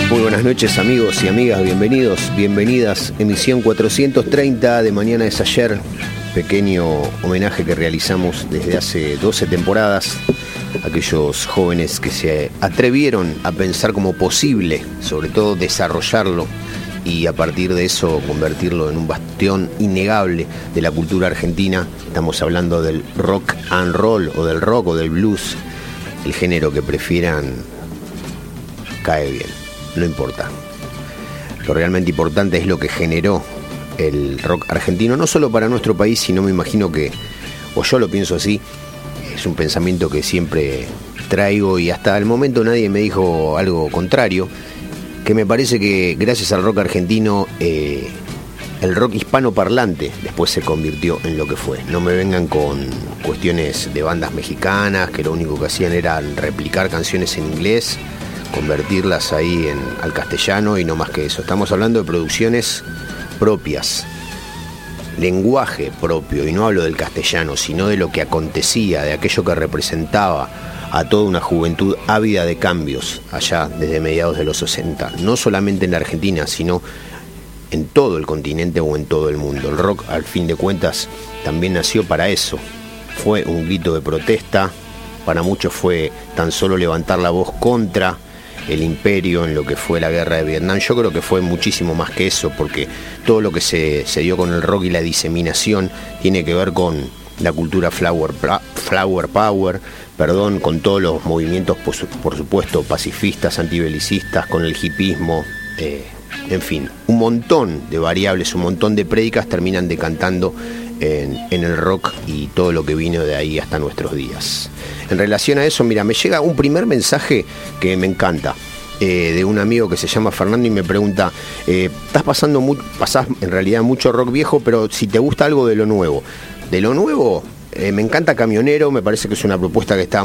Muy buenas noches, amigos y amigas, bienvenidos, bienvenidas. Emisión 430 de Mañana es Ayer, pequeño homenaje que realizamos desde hace 12 temporadas a aquellos jóvenes que se atrevieron a pensar como posible, sobre todo desarrollarlo y a partir de eso convertirlo en un bastión innegable de la cultura argentina. Estamos hablando del rock and roll o del rock o del blues, el género que prefieran, cae bien, no importa. Lo realmente importante es lo que generó el rock argentino, no solo para nuestro país, sino me imagino que, o yo lo pienso así, es un pensamiento que siempre traigo y hasta el momento nadie me dijo algo contrario, que me parece que gracias al rock argentino, el rock hispanoparlante después se convirtió en lo que fue. No me vengan con cuestiones de bandas mexicanas, que lo único que hacían era replicar canciones en inglés, convertirlas ahí al castellano y no más que eso. Estamos hablando de producciones propias, lenguaje propio, y no hablo del castellano, sino de lo que acontecía, de aquello que representaba a toda una juventud ávida de cambios allá desde mediados de los 60, no solamente en la Argentina, sino en todo el continente o en todo el mundo. El rock, al fin de cuentas, también nació para eso. Fue un grito de protesta, para muchos fue tan solo levantar la voz contra el imperio en lo que fue la guerra de Vietnam. Yo creo que fue muchísimo más que eso, porque todo lo que se dio con el rock y la diseminación tiene que ver con la cultura flower power, con todos los movimientos, por supuesto, pacifistas, antibelicistas, con el hipismo, en fin, un montón de variables, un montón de prédicas terminan decantando en el rock y todo lo que vino de ahí hasta nuestros días. En relación a eso, mira, me llega un primer mensaje que me encanta, de un amigo que se llama Fernando y me pregunta, pasás en realidad mucho rock viejo, pero si te gusta algo de lo nuevo. De lo nuevo, me encanta Camionero, me parece que es una propuesta que está